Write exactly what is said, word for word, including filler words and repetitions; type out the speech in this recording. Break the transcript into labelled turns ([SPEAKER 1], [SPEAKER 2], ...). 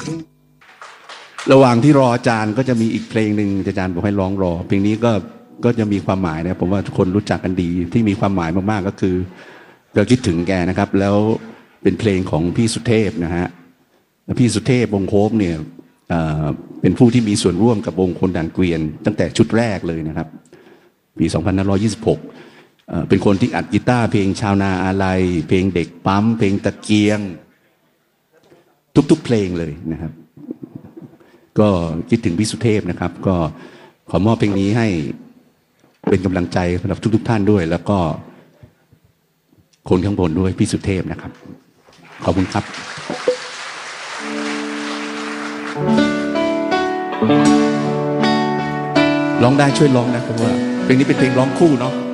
[SPEAKER 1] ระหว่างที่รออาจารย์ก็จะมีอีกเพลงหนึ่งอาจารย์บอกให้ร้องรอเพลงนี้ก็ก็จะมีความหมายนะผมว่าทุกคนรู้จักกันดีที่มีความหมายมากๆก็คือเราคิดถึงแกนะครับแล้วเป็นเพลงของพี่สุเทพนะฮะพี่สุเทพวงศ์โคบเนี่ยเป็นผู้ที่มีส่วนร่วมกับวงคนด่านเกวียนตั้งแต่ชุดแรกเลยนะครับปีสองพันห้าร้อยยี่สิบหกเป็นคนที่อัดกีตาร์เพลงชาวนาอาลัยเพลงเด็กปั๊มเพลงตะเกียงทุกๆเพลงเลยนะครับก็คิดถึงพี่สุเทพนะครับก็ขอมอบเพลงนี้ให้เป็นกำลังใจสำหรับทุกๆท่านด้วยแล้วก็คนข้างบนด้วยพี่สุเทพนะครับขอบคุณครับร้องได้ช่วยร้องนะเพราะว่าเพลงนี้เป็นเพลงร้องคู่เนาะ